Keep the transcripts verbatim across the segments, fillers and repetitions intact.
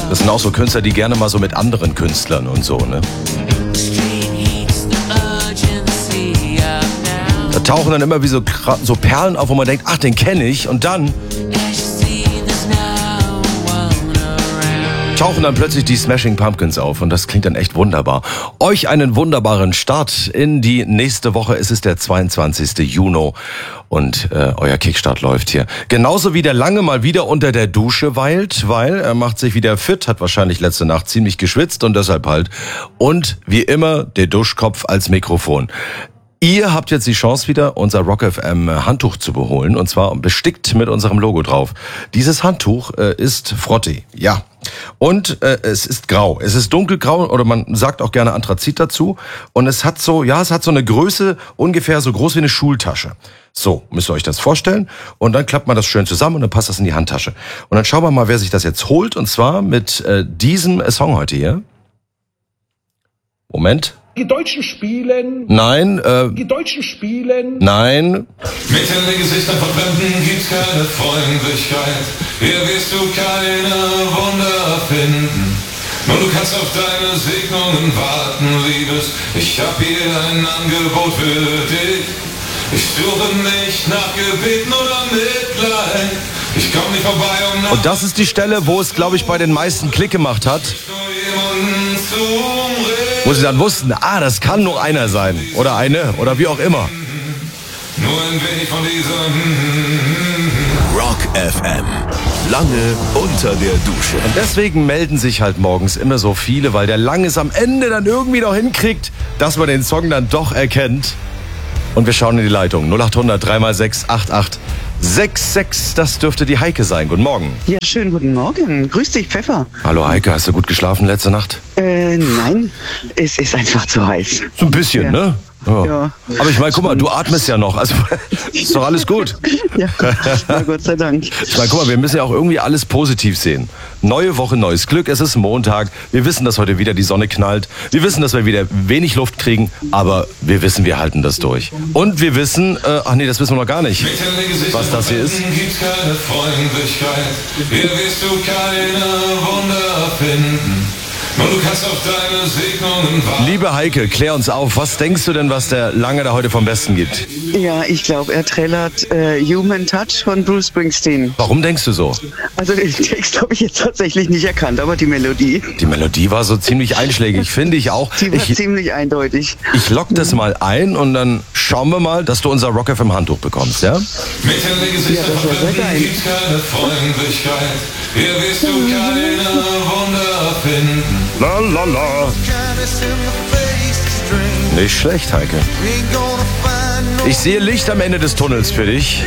Das sind auch so Künstler, die gerne mal so mit anderen Künstlern und so, ne? Da tauchen dann immer wie so, so Perlen auf, wo man denkt, ach, den kenne ich. Und dann tauchen dann plötzlich die Smashing Pumpkins auf und das klingt dann echt wunderbar. Euch einen wunderbaren Start in die nächste Woche. Es ist der zweiundzwanzigsten Juni und äh, euer Kickstart läuft hier. Genauso wie der Lange mal wieder unter der Dusche weilt, weil er macht sich wieder fit, hat wahrscheinlich letzte Nacht ziemlich geschwitzt und deshalb halt. Und wie immer der Duschkopf als Mikrofon. Ihr habt jetzt die Chance wieder, unser Rock F M Handtuch zu beholen und zwar bestickt mit unserem Logo drauf. Dieses Handtuch äh, ist Frotti, ja. Und äh, es ist grau. Es ist dunkelgrau oder man sagt auch gerne Anthrazit dazu. Und es hat so, ja, es hat so eine Größe ungefähr so groß wie eine Schultasche. So, müsst ihr euch das vorstellen. Und dann klappt man das schön zusammen und dann passt das in die Handtasche. Und dann schauen wir mal, wer sich das jetzt holt. Und zwar mit äh, diesem Song heute hier. Moment. Die Deutschen spielen. Nein. Äh, Die Deutschen spielen. Nein. Mit den Gesichtern von Fremden gibt's keine Freundlichkeit. Hier wirst du keine Wunder finden. Nur du kannst auf deine Segnungen warten, Liebes. Ich hab hier ein Angebot für dich. Ich suche nicht nach Gebeten oder Mitleid. Ich komm nicht vorbei, um noch Und das ist die Stelle, wo es, glaube ich, bei den meisten Klick gemacht hat. jemanden zu umreden. Wo sie dann wussten, ah, das kann nur einer sein. Oder eine, oder wie auch immer. Nur ein wenig von dieser Rock F M. Lange unter der Dusche. Und deswegen melden sich halt morgens immer so viele, weil der Lang es am Ende dann irgendwie noch hinkriegt, dass man den Song dann doch erkennt. Und wir schauen in die Leitung. null acht hundert drei mal sechs acht acht sechs sechs, das dürfte die Heike sein. Guten Morgen. Ja, schönen guten Morgen. Grüß dich, Pfeffer. Hallo Heike, hast du gut geschlafen letzte Nacht? Äh, nein, es ist einfach zu heiß. So ein bisschen, Ja. ne? Ja. Ja. Aber ich meine, guck mal, du atmest ja noch. Also ist doch alles gut. Ja, na Gott sei Dank. Ich meine, guck mal, wir müssen ja auch irgendwie alles positiv sehen. Neue Woche, neues Glück. Es ist Montag. Wir wissen, dass heute wieder die Sonne knallt. Wir wissen, dass wir wieder wenig Luft kriegen. Aber wir wissen, wir halten das durch. Und wir wissen, äh, ach nee, das wissen wir noch gar nicht, was das hier ist. Gibt's keine Freundlichkeit. Hier wirst du keine Wunder finden. Nur du kannst auf deine Segnungen warten. Liebe Heike, klär uns auf. Was denkst du denn, was der Lange da heute vom Besten gibt? Ja, ich glaube, er trällert äh, Human Touch von Bruce Springsteen. Warum denkst du so? Also den Text habe ich jetzt tatsächlich nicht erkannt, aber die Melodie, Die Melodie war so ziemlich einschlägig, finde ich auch. die war Ich, ziemlich eindeutig. ich lock das mal ein und dann schauen wir mal, dass du unser Rock F M Handtuch bekommst, ja? Mit den Gesichtern Ja, das von wär sehr Fremden geil. gibt's keine Freundlichkeit. Hier wirst du keine Wunder finden. La la la. Nicht schlecht, Heike. Ich sehe Licht am Ende des Tunnels für dich.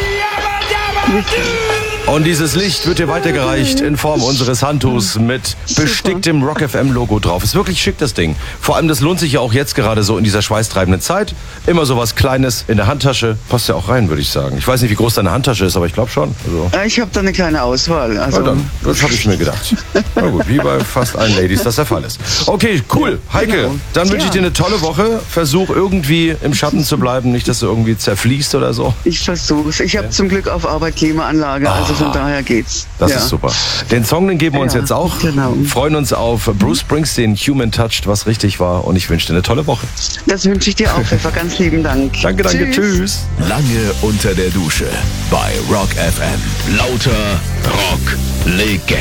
Und dieses Licht wird dir weitergereicht in Form unseres Handtuchs mit besticktem Rock F M Logo drauf. Ist wirklich schick, das Ding. Vor allem, das lohnt sich ja auch jetzt gerade so in dieser schweißtreibenden Zeit. Immer so was Kleines in der Handtasche. Passt ja auch rein, würde ich sagen. Ich weiß nicht, wie groß deine Handtasche ist, aber ich glaube schon. Also, Äh, Ich habe da eine kleine Auswahl. Also, na dann, das habe ich mir gedacht. Na gut, wie bei fast allen Ladies das der Fall ist. Okay, cool. Heike, Genau. dann wünsche ich dir Ja. eine tolle Woche. Versuch irgendwie im Schatten zu bleiben, nicht, dass du irgendwie zerfließt oder so. ich versuch's. Ich habe zum Glück auf Arbeit Klimaanlage, also von daher geht's. Das ja. ist super. Den Song, den geben wir uns Ja, jetzt auch. genau. Freuen uns auf Bruce Springsteen, Human Touched, was richtig war. Und ich wünsche dir eine tolle Woche. Das wünsche ich dir auch, Pfeffer. Ganz lieben Dank. Danke, danke. Tschüss. Lange unter der Dusche bei Rock F M. Lauter Rock Legende.